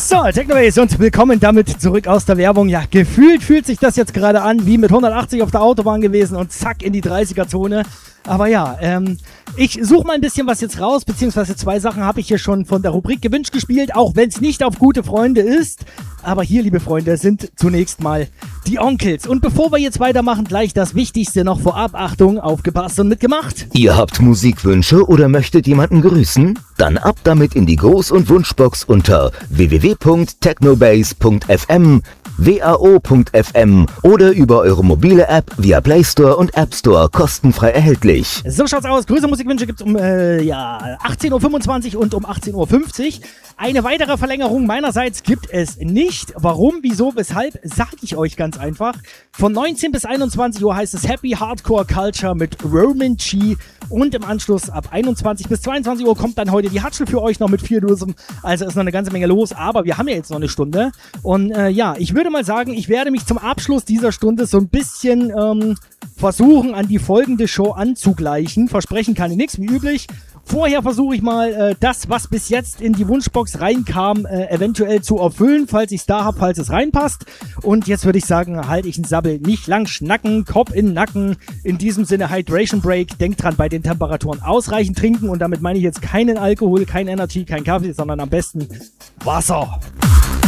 So, Technobase und willkommen damit zurück aus der Werbung. Ja, gefühlt fühlt sich das jetzt gerade an wie mit 180 auf der Autobahn gewesen und zack in die 30er-Zone. Aber ja, ich suche mal ein bisschen was jetzt raus, beziehungsweise 2 Sachen habe ich hier schon von der Rubrik gewünscht gespielt, auch wenn es nicht auf gute Freunde ist. Aber hier, liebe Freunde, sind zunächst mal die Onkels. Und bevor wir jetzt weitermachen, gleich das Wichtigste noch vorab. Achtung, aufgepasst und mitgemacht. Ihr habt Musikwünsche oder möchtet jemanden grüßen? Dann ab damit in die Gruß- und Wunschbox unter www.technobase.fm, wao.fm oder über eure mobile App via Play Store und App Store kostenfrei erhältlich. So schaut's aus. Grüße Musikwünsche gibt's um 18.25 Uhr und um 18.50 Uhr. Eine weitere Verlängerung meinerseits gibt es nicht. Warum, wieso, weshalb, sage ich euch ganz einfach. Von 19 bis 21 Uhr heißt es Happy Hardcore Culture mit Roman G. Und im Anschluss ab 21 bis 22 Uhr kommt dann heute die Hatschel für euch noch mit 4 Dusem. Also ist noch eine ganze Menge los, aber wir haben ja jetzt noch eine Stunde. Und ich würde mal sagen, ich werde mich zum Abschluss dieser Stunde so ein bisschen versuchen, an die folgende Show anzugleichen. Versprechen kann ich nichts, wie üblich. Vorher versuche ich mal, das, was bis jetzt in die Wunschbox reinkam, eventuell zu erfüllen, falls ich es da habe, falls es reinpasst. Und jetzt würde ich sagen, halte ich einen Sabbel, nicht lang schnacken, Kopf in den Nacken. In diesem Sinne Hydration Break. Denkt dran, bei den Temperaturen ausreichend trinken. Und damit meine ich jetzt keinen Alkohol, kein Energy, kein Kaffee, sondern am besten Wasser.